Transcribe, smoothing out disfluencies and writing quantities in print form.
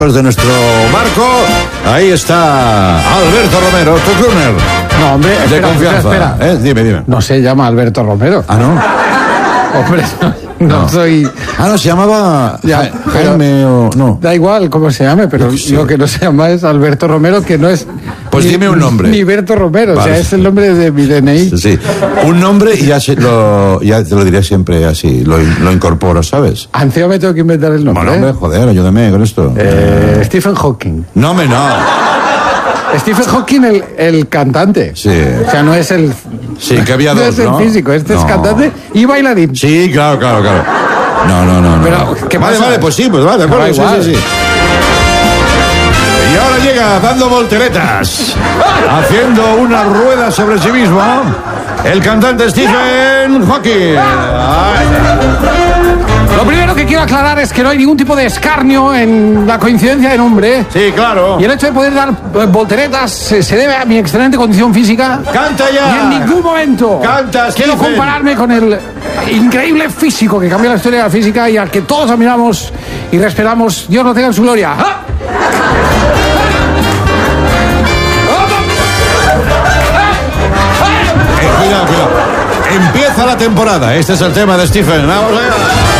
de nuestro barco, ahí está Alberto Romero, tu crooner. No, hombre, de espera, confianza. espera. Dime. No se llama Alberto Romero. Ah, ¿no? Hombre, no soy... Ah, no, se llamaba Jaime o... No. Da igual cómo se llame, pero Sí. lo que no se llama es Alberto Romero, que no es... Pues dime un nombre. Ni Berto Romero, Vale. o sea, es el nombre de mi DNI. Sí, un nombre y ya te lo diré siempre así, lo incorporo, ¿sabes? Encima me tengo que inventar el nombre. Bueno, hombre, joder, ayúdame con esto. Stephen Hawking. No. Stephen Hawking, el cantante. Sí. O sea, no es el... Sí, que había no dos, es el ¿no? físico, este es No. cantante y bailarín. Sí, claro. No. Pero, ¿qué vale, pasa? pues sí, pues vale, de acuerdo, Da igual. sí. Y ahora llega dando volteretas, haciendo una rueda sobre sí mismo, el cantante Stephen Hawking. Lo primero que quiero aclarar es que no hay ningún tipo de escarnio en la coincidencia de nombre. Sí, claro. Y el hecho de poder dar volteretas se debe a mi excelente condición física. ¡Canta ya! Y en ningún momento ¡Canta, quiero Stephen! compararme con el increíble físico que cambió la historia de la física y al que todos admiramos y respetamos. Dios lo tenga en su gloria. ¡Ah! Cuidado. Empieza la temporada. Este es el tema de Stephen. Vamos allá.